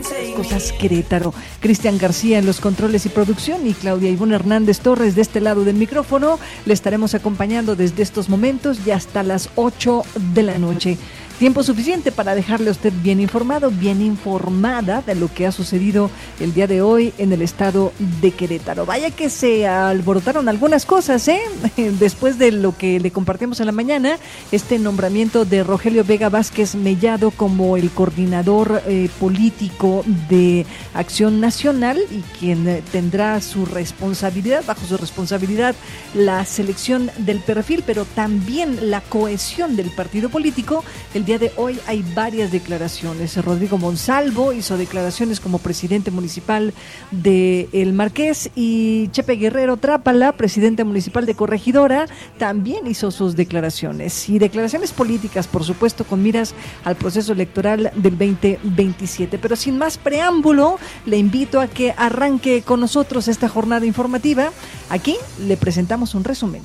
Cosas Querétaro. Cristian García en los controles y producción y Claudia Ivonne Hernández Torres de este lado del micrófono. Le estaremos acompañando desde estos momentos y hasta las 8 de la noche. Tiempo suficiente para dejarle a usted bien informado, bien informada de lo que ha sucedido el día de hoy en el estado de Querétaro. Vaya que se alborotaron algunas cosas, después de lo que le compartimos en la mañana, este nombramiento de Rogelio Vega Vázquez Mellado como el coordinador político de Acción Nacional y quien tendrá su responsabilidad, bajo su responsabilidad, la selección del perfil, pero también la cohesión del partido político. El día de hoy hay varias declaraciones. Rodrigo Monsalvo hizo declaraciones como presidente municipal de El Marqués y Chepe Guerrero Trápala, presidente municipal de Corregidora, también hizo sus declaraciones. Y declaraciones políticas, por supuesto, con miras al proceso electoral del 2027. Pero sin más preámbulo, le invito a que arranque con nosotros esta jornada informativa. Aquí le presentamos un resumen.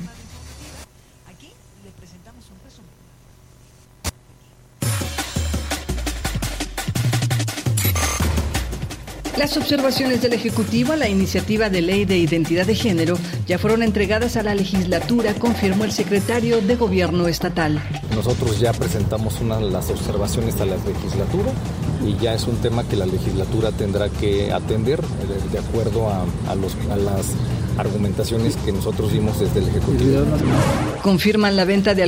Las observaciones del Ejecutivo a la iniciativa de ley de identidad de género ya fueron entregadas a la legislatura, confirmó el secretario de Gobierno estatal. Nosotros ya presentamos las observaciones a la legislatura y ya es un tema que la legislatura tendrá que atender de acuerdo a las argumentaciones que nosotros dimos desde el Ejecutivo. Confirman la venta de